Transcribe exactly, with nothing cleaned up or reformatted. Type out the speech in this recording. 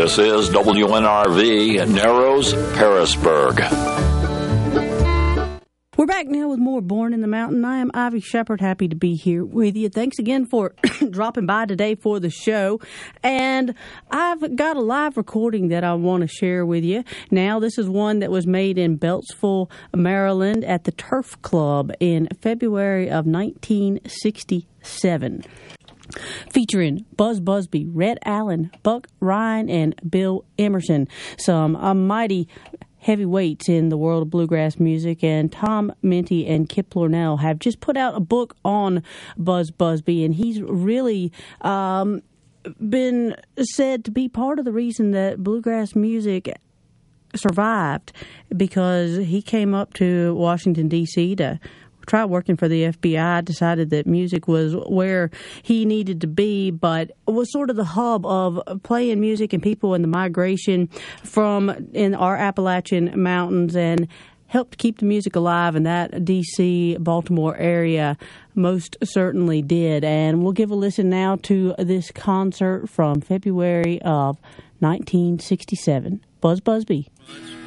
This is W N R V, Narrows, Parisburg. We're back now with more Born in the Mountain. I am Ivy Shepard, happy to be here with you. Thanks again for dropping by today for the show. And I've got a live recording that I want to share with you. Now, this is one that was made in Beltsville, Maryland at the Turf Club in February of nineteen sixty-seven. Featuring Buzz Busby, Red Allen, Buck Ryan, and Bill Emerson. Some uh, mighty heavyweights in the world of bluegrass music, and Tom Minty and Kip Lornell have just put out a book on Buzz Busby, and he's really um, been said to be part of the reason that bluegrass music survived, because he came up to Washington, D C to try working for the F B I, decided that music was where he needed to be, but was sort of the hub of playing music and people in the migration from in our Appalachian Mountains, and helped keep the music alive in that D C, Baltimore area. Most certainly did. And we'll give a listen now to this concert from February of nineteen sixty-seven. Buzz Busby.